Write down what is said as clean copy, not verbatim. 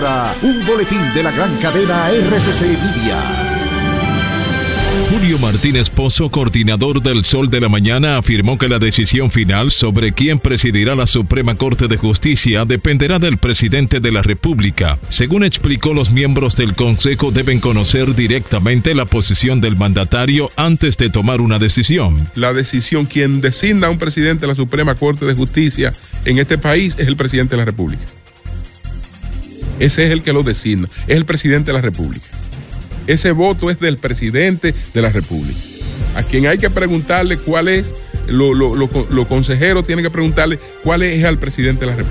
Un boletín de la gran cadena RCC Media. Julio Martínez Pozo, coordinador del Sol de la Mañana, afirmó que la decisión final sobre quién presidirá la Suprema Corte de Justicia dependerá del presidente de la República. Según explicó, los miembros del Consejo deben conocer directamente la posición del mandatario antes de tomar una decisión. La decisión, quien designa a un presidente de la Suprema Corte de Justicia en este país es el presidente de la República. Ese es el que lo designa, es el presidente de la República. Ese voto es del presidente de la República. A quien hay que preguntarle cuál es, los consejeros tienen que preguntarle cuál es al presidente de la República.